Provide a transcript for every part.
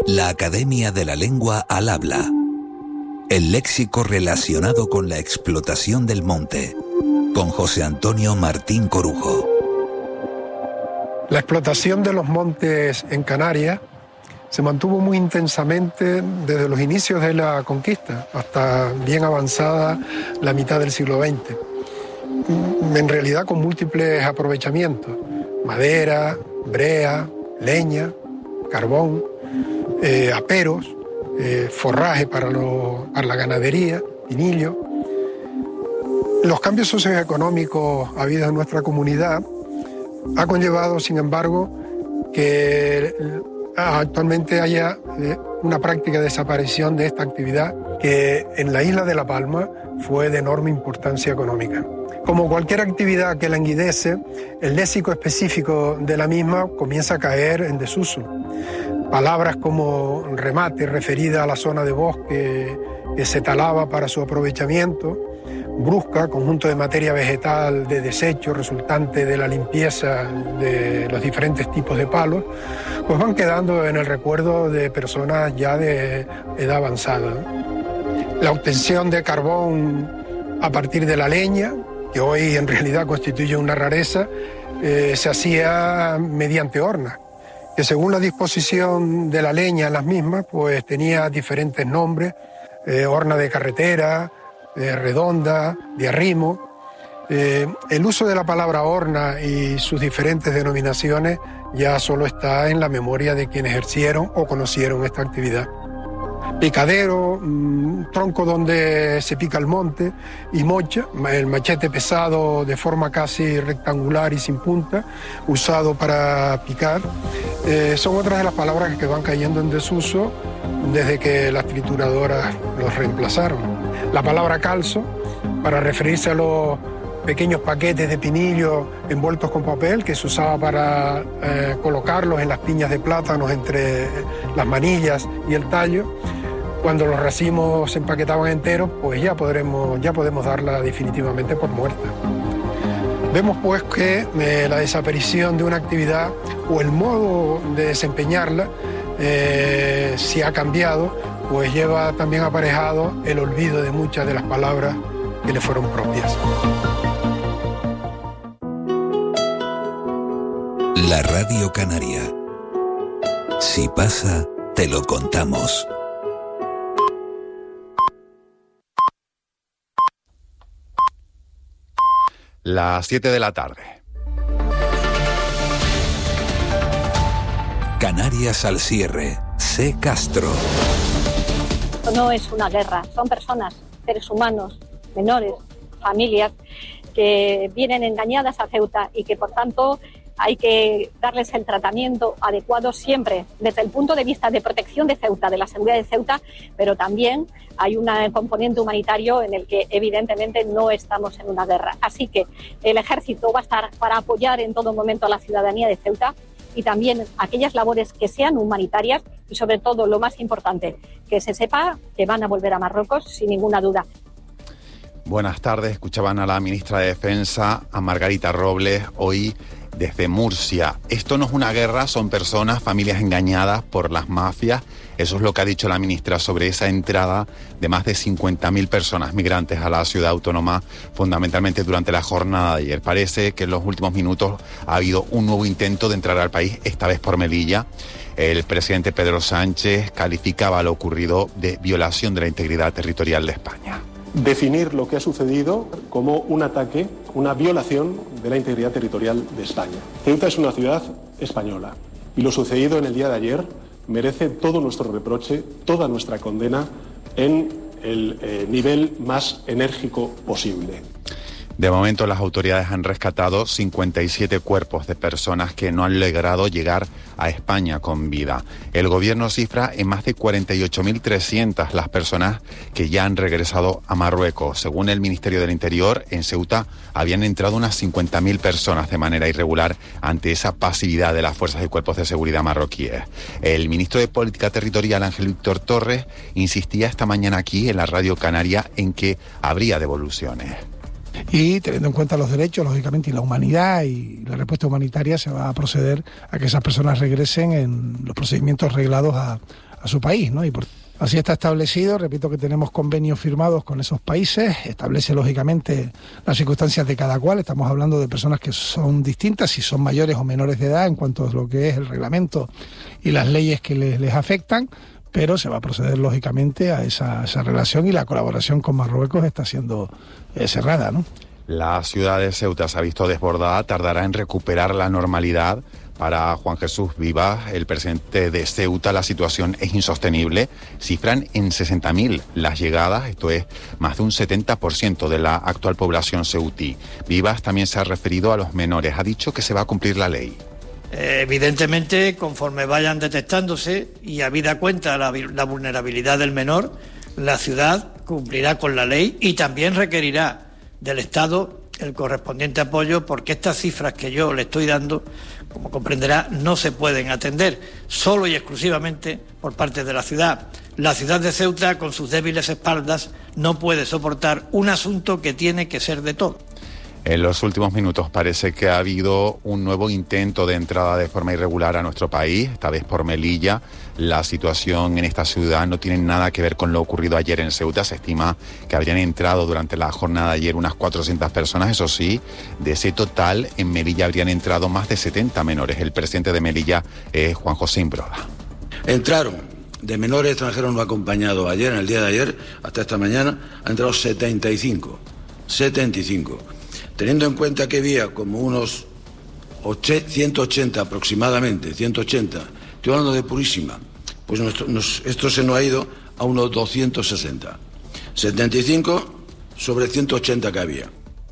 La Academia de la Lengua al Habla. El léxico relacionado con la explotación del monte. Con José Antonio Martín Corujo. La explotación de los montes en Canarias se mantuvo muy intensamente desde los inicios de la conquista hasta bien avanzada la mitad del siglo XX. En realidad con múltiples aprovechamientos: madera, brea, leña, carbón, aperos, forraje para la ganadería, pinillo. Los cambios socioeconómicos habidos en nuestra comunidad ha conllevado, sin embargo, que actualmente haya una práctica desaparición de esta actividad que en la isla de La Palma fue de enorme importancia económica. Como cualquier actividad que languidece, el léxico específico de la misma comienza a caer en desuso. Palabras como remate, referida a la zona de bosque que se talaba para su aprovechamiento; brusca, conjunto de materia vegetal de desecho resultante de la limpieza de los diferentes tipos de palos, pues van quedando en el recuerdo de personas ya de edad avanzada. La obtención de carbón a partir de la leña, que hoy en realidad constituye una rareza, se hacía mediante hornas, que según la disposición de la leña en las mismas, pues tenía diferentes nombres: horna de carretera, redonda, de arrimo. El uso de la palabra horna y sus diferentes denominaciones ya solo está en la memoria de quienes ejercieron o conocieron esta actividad. Picadero, tronco donde se pica el monte, y mocha, el machete pesado de forma casi rectangular y sin punta, usado para picar, son otras de las palabras que van cayendo en desuso desde que las trituradoras los reemplazaron. La palabra calzo, para referirse a los pequeños paquetes de pinillo envueltos con papel que se usaba para colocarlos en las piñas de plátanos entre las manillas y el tallo. Cuando los racimos se empaquetaban enteros, pues ya podemos darla definitivamente por muerta. Vemos pues que la desaparición de una actividad o el modo de desempeñarla, si ha cambiado, pues lleva también aparejado el olvido de muchas de las palabras que le fueron propias. La Radio Canaria. Si pasa, te lo contamos. Las 7 de la tarde. Canarias al cierre. C. Castro. No es una guerra, son personas, seres humanos, menores, familias, que vienen engañadas a Ceuta y que por tanto hay que darles el tratamiento adecuado siempre desde el punto de vista de protección de Ceuta, de la seguridad de Ceuta, pero también hay un componente humanitario en el que evidentemente no estamos en una guerra. Así que el ejército va a estar para apoyar en todo momento a la ciudadanía de Ceuta y también aquellas labores que sean humanitarias y sobre todo lo más importante, que se sepa que van a volver a Marruecos sin ninguna duda. Buenas tardes, escuchaban a la ministra de Defensa, a Margarita Robles, hoy desde Murcia. Esto no es una guerra, son personas, familias engañadas por las mafias. Eso es lo que ha dicho la ministra sobre esa entrada de más de 50.000 personas migrantes a la ciudad autónoma, fundamentalmente durante la jornada de ayer. Parece que en los últimos minutos ha habido un nuevo intento de entrar al país, esta vez por Melilla. El presidente Pedro Sánchez calificaba lo ocurrido de violación de la integridad territorial de España. Definir lo que ha sucedido como un ataque, una violación de la integridad territorial de España. Ceuta es una ciudad española y lo sucedido en el día de ayer merece todo nuestro reproche, toda nuestra condena en el nivel más enérgico posible. De momento, las autoridades han rescatado 57 cuerpos de personas que no han logrado llegar a España con vida. El gobierno cifra en más de 48.300 las personas que ya han regresado a Marruecos. Según el Ministerio del Interior, en Ceuta habían entrado unas 50.000 personas de manera irregular ante esa pasividad de las fuerzas y cuerpos de seguridad marroquíes. El ministro de Política Territorial, Ángel Víctor Torres, insistía esta mañana aquí en la Radio Canaria en que habría devoluciones. Y teniendo en cuenta los derechos, lógicamente, y la humanidad y la respuesta humanitaria, se va a proceder a que esas personas regresen en los procedimientos reglados a su país, ¿no? Así está establecido, repito que tenemos convenios firmados con esos países, establece lógicamente las circunstancias de cada cual, estamos hablando de personas que son distintas, si son mayores o menores de edad en cuanto a lo que es el reglamento y las leyes que les afectan, pero se va a proceder lógicamente a esa relación y la colaboración con Marruecos está siendo cerrada, ¿no? La ciudad de Ceuta se ha visto desbordada, tardará en recuperar la normalidad. Para Juan Jesús Vivas, el presidente de Ceuta, la situación es insostenible. Cifran en 60.000 las llegadas, esto es más de un 70% de la actual población ceutí. Vivas también se ha referido a los menores, ha dicho que se va a cumplir la ley. Evidentemente, conforme vayan detectándose y habida cuenta la vulnerabilidad del menor, la ciudad cumplirá con la ley y también requerirá del Estado el correspondiente apoyo, porque estas cifras que yo le estoy dando, como comprenderá, no se pueden atender solo y exclusivamente por parte de la ciudad. La ciudad de Ceuta, con sus débiles espaldas, no puede soportar un asunto que tiene que ser de todos. En los últimos minutos parece que ha habido un nuevo intento de entrada de forma irregular a nuestro país, esta vez por Melilla. La situación en esta ciudad no tiene nada que ver con lo ocurrido ayer en Ceuta. Se estima que habrían entrado durante la jornada de ayer unas 400 personas. Eso sí, de ese total, en Melilla habrían entrado más de 70 menores. El presidente de Melilla es Juan José Imbroda. Entraron de menores extranjeros no acompañados ayer, en el día de ayer, hasta esta mañana, han entrado 75. Teniendo en cuenta que había como unos 180 aproximadamente, 180, estoy hablando de Purísima, pues esto se nos ha ido a unos 260. 75 sobre 180 que había.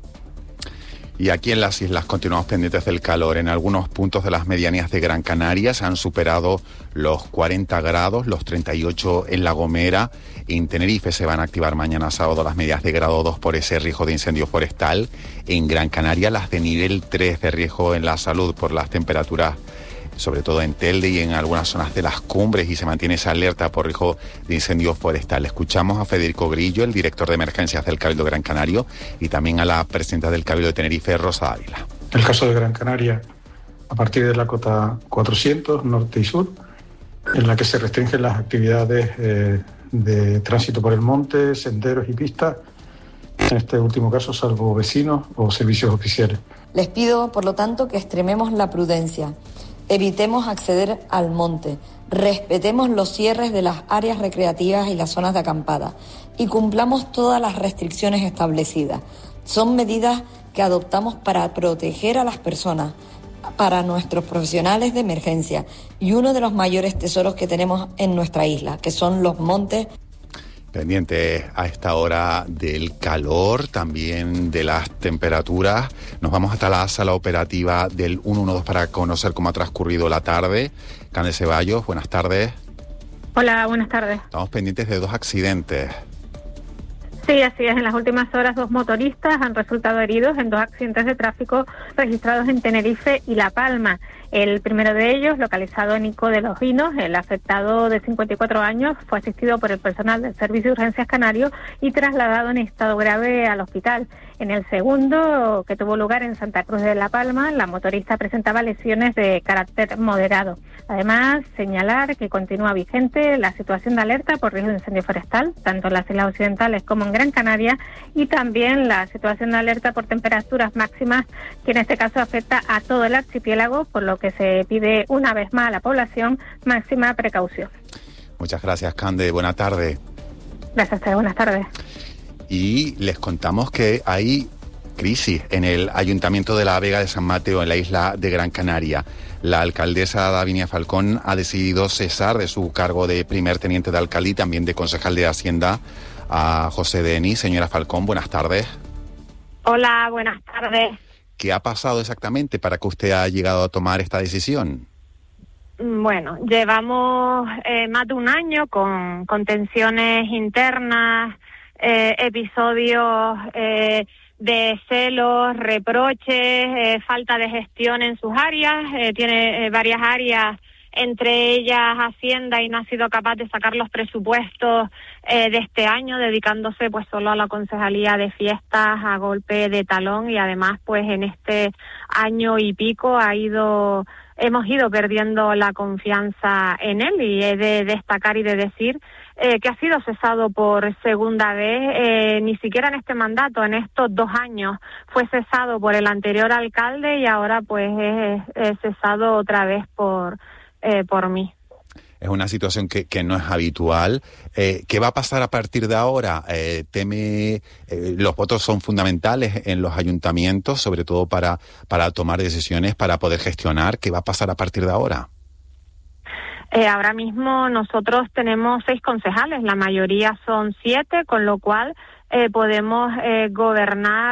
Y aquí en las islas continuamos pendientes del calor. En algunos puntos de las medianías de Gran Canaria se han superado los 40 grados, los 38 en La Gomera. En Tenerife se van a activar mañana sábado las medidas de grado 2 por ese riesgo de incendio forestal. En Gran Canaria las de nivel 3 de riesgo en la salud por las temperaturas, sobre todo en Telde y en algunas zonas de las cumbres, y se mantiene esa alerta por riesgo de incendio forestal. Escuchamos a Federico Grillo, el director de emergencias del Cabildo Gran Canario, y también a la presidenta del Cabildo de Tenerife, Rosa Ávila. El caso de Gran Canaria, a partir de la cota 400, norte y sur, en la que se restringen las actividades de tránsito por el monte, senderos y pistas, en este último caso, salvo vecinos o servicios oficiales. Les pido, por lo tanto, que extrememos la prudencia. Evitemos acceder al monte, respetemos los cierres de las áreas recreativas y las zonas de acampada y cumplamos todas las restricciones establecidas. Son medidas que adoptamos para proteger a las personas, para nuestros profesionales de emergencia y uno de los mayores tesoros que tenemos en nuestra isla, que son los montes. Pendiente a esta hora del calor, también de las temperaturas. Nos vamos hasta la sala operativa del 112 para conocer cómo ha transcurrido la tarde. Cande Ceballos, buenas tardes. Hola, buenas tardes. Estamos pendientes de 2 accidentes. Sí, así es. En las últimas horas 2 motoristas han resultado heridos en 2 accidentes de tráfico registrados en Tenerife y La Palma. El primero de ellos, localizado en Ico de los Vinos, el afectado de 54 años fue asistido por el personal del Servicio de Urgencias Canario y trasladado en estado grave al hospital. En el segundo, que tuvo lugar en Santa Cruz de La Palma, la motorista presentaba lesiones de carácter moderado. Además, señalar que continúa vigente la situación de alerta por riesgo de incendio forestal, tanto en las Islas Occidentales como en Gran Canaria, y también la situación de alerta por temperaturas máximas, que en este caso afecta a todo el archipiélago, por lo que se pide una vez más a la población máxima precaución. Muchas gracias, Cande. Buena tarde. Gracias a ustedes. Buenas tardes. Y les contamos que hay crisis en el Ayuntamiento de la Vega de San Mateo, en la isla de Gran Canaria. La alcaldesa Davinia Falcón ha decidido cesar de su cargo de primer teniente de alcalde y también de concejal de Hacienda a José Denis. Señora Falcón, buenas tardes. Hola, buenas tardes. ¿Qué ha pasado exactamente para que usted haya llegado a tomar esta decisión? Bueno, llevamos más de un año con tensiones internas, episodios de celos, reproches, falta de gestión en sus áreas. Tiene varias áreas entre ellas Hacienda, y no ha sido capaz de sacar los presupuestos de este año, dedicándose pues solo a la concejalía de fiestas a golpe de talón, y además pues en este año y pico hemos ido perdiendo la confianza en él, y he de destacar y de decir que ha sido cesado por segunda vez, ni siquiera en este mandato, en estos 2 años fue cesado por el anterior alcalde, y ahora pues es cesado otra vez por mí. Es una situación que no es habitual. ¿Qué va a pasar a partir de ahora? Los votos son fundamentales en los ayuntamientos, sobre todo para tomar decisiones, para poder gestionar. ¿Qué va a pasar a partir de ahora? Ahora mismo nosotros tenemos 6 concejales, la mayoría son 7, con lo cual podemos gobernar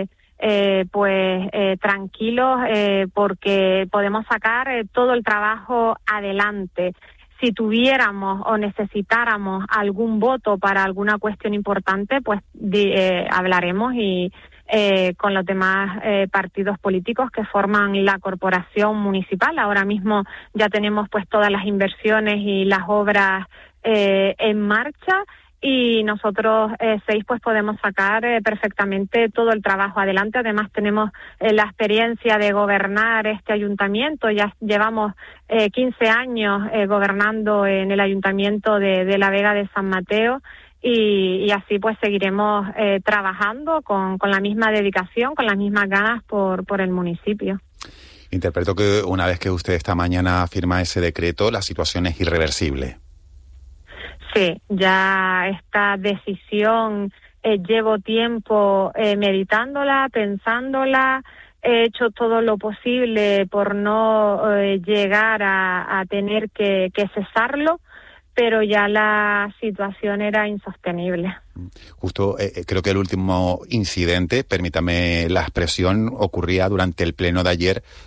tranquilos, porque podemos sacar todo el trabajo adelante. Si tuviéramos o necesitáramos algún voto para alguna cuestión importante, pues hablaremos y con los demás partidos políticos que forman la corporación municipal. Ahora mismo ya tenemos pues todas las inversiones y las obras en marcha, y nosotros 6 pues podemos sacar perfectamente todo el trabajo adelante. Además tenemos la experiencia de gobernar este ayuntamiento, ya llevamos 15 años gobernando en el ayuntamiento de La Vega de San Mateo, y así pues seguiremos trabajando con la misma dedicación, con las mismas ganas por el municipio. Interpreto que una vez que usted esta mañana firma ese decreto, la situación es irreversible. Sí, ya esta decisión llevo tiempo meditándola, pensándola, he hecho todo lo posible por no llegar a tener que cesarlo, pero ya la situación era insostenible. Justo creo que el último incidente, permítame la expresión, ocurría durante el pleno de ayer,